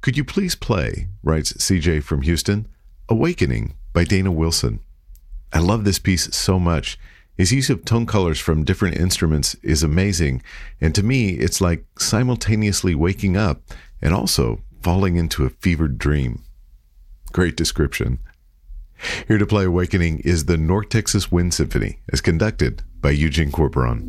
Could you please play, writes CJ from Houston, Awakening by Dana Wilson. I love this piece so much. His use of tone colors from different instruments is amazing, and to me, it's like simultaneously waking up and also falling into a fevered dream. Great description. Here to play Awakening is the North Texas Wind Symphony, as conducted by Eugene Corporon.